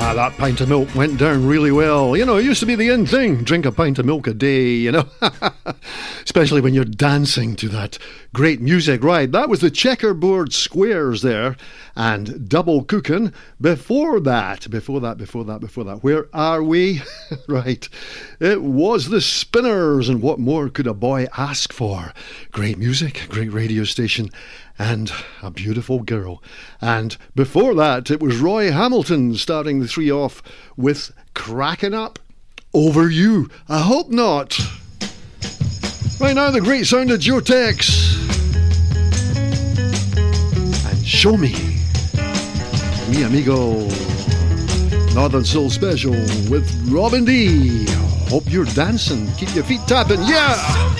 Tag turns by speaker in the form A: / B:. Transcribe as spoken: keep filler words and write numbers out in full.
A: Ah, that pint of milk went down really well. You know, it used to be the in thing. Drink a pint of milk a day, you know. Especially when you're dancing to that great music. Right, that was the Checkerboard Squares there. And Double Cookin'. Before that, before that, before that, before that. Where are we? Right. It was the Spinners. And what more could a boy ask for? Great music, great radio station, and a beautiful girl. And before that, it was Roy Hamilton starting the three off with Crackin' Up Over You. I hope not. Right now, the great sound of Joe Tex. And Show Me. Mi Amigo. Northern Soul Special with Robin D. Hope you're dancing. Keep your feet tapping. Yeah!